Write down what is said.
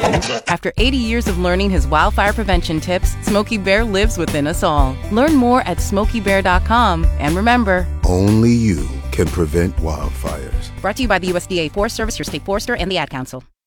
After 80 years of learning his wildfire prevention tips, Smokey Bear lives within us all. Learn more at SmokeyBear.com. And remember, only you can prevent wildfires. Brought to you by the USDA Forest Service, your state forester, and the Ad Council.